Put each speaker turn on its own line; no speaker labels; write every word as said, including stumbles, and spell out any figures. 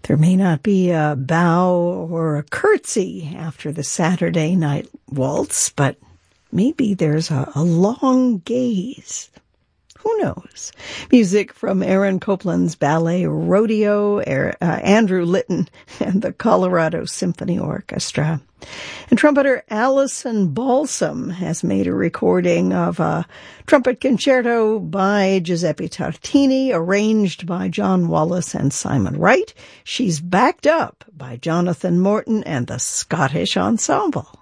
There may not be a bow or a curtsy after the Saturday night waltz, but maybe there's a, a long gaze. Who knows? Music from Aaron Copland's ballet Rodeo, uh, Andrew Litton, and the Colorado Symphony Orchestra. And trumpeter Allison Balsam has made a recording of a trumpet concerto by Giuseppe Tartini, arranged by John Wallace and Simon Wright. She's backed up by Jonathan Morton and the Scottish Ensemble.